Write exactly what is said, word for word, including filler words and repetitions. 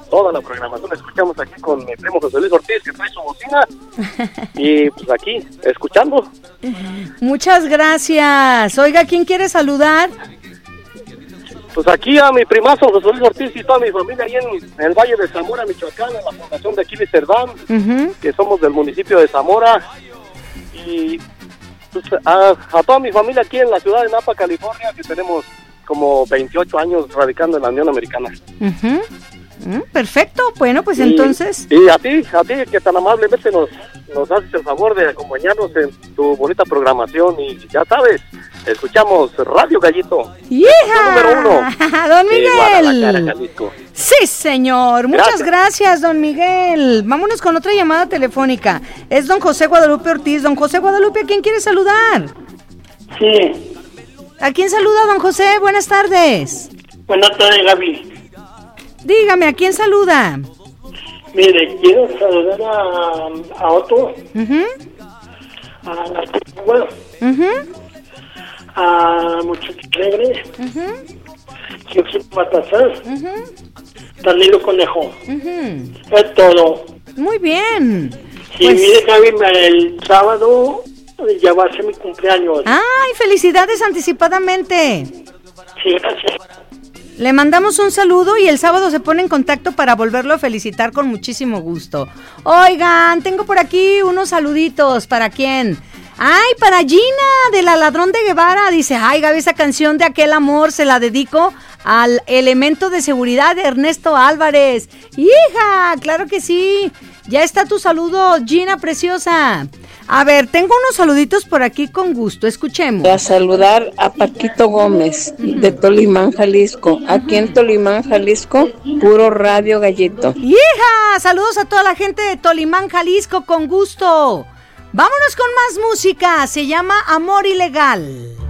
toda la programación la escuchamos aquí con mi primo José Luis Ortiz, que trae su bocina, y pues aquí, escuchando. Muchas gracias. Oiga, ¿quién quiere saludar? Pues aquí a mi primazo José Luis Ortiz y toda mi familia ahí en, en el Valle de Zamora, Michoacán, en la fundación de aquí de Cerdán, uh-huh. que somos del municipio de Zamora, y pues, a, a toda mi familia aquí en la ciudad de Napa, California, que tenemos como veintiocho años radicando en la Unión Americana. Uh-huh. Mm, perfecto, bueno, pues y, entonces... Y a ti, a ti que tan amablemente nos, nos haces el favor de acompañarnos en tu bonita programación, y ya sabes, escuchamos Radio Gallito. ¡Hija! Número uno. ¡Don Miguel! Guadalajara, Jalisco. Sí, señor. Muchas gracias. gracias, don Miguel. Vámonos con otra llamada telefónica. Es don José Guadalupe Ortiz. Don José Guadalupe, ¿a quién quiere saludar? Sí. ¿A quién saluda, don José? Buenas tardes. Buenas tardes, Gaby. Dígame, ¿a quién saluda? Mire, quiero saludar a, a Otto, uh-huh. a la bueno, uh-huh. a Muchacho Alegre, uh-huh. Jesús Matazar, uh-huh. Danilo Conejo. Uh-huh. Es todo. Muy bien. Sí, pues... mire, Gaby, el sábado ya va a ser mi cumpleaños. ¡Ay, felicidades anticipadamente! Sí, gracias. Le mandamos un saludo y el sábado se pone en contacto para volverlo a felicitar con muchísimo gusto. Oigan, tengo por aquí unos saluditos. ¿Para quién? ¡Ay, para Gina, de La Ladrón de Guevara! Dice, ay, Gaby, esa canción de Aquel Amor se la dedico al elemento de seguridad de Ernesto Álvarez. ¡Hija! ¡Claro que sí! Ya está tu saludo, Gina preciosa. A ver, tengo unos saluditos por aquí con gusto, escuchemos. A saludar a Paquito Gómez, uh-huh. de Tolimán, Jalisco. Uh-huh. Aquí en Tolimán, Jalisco, puro Radio Gallito. ¡Hija! Saludos a toda la gente de Tolimán, Jalisco, con gusto. Vámonos con más música, se llama Amor Ilegal.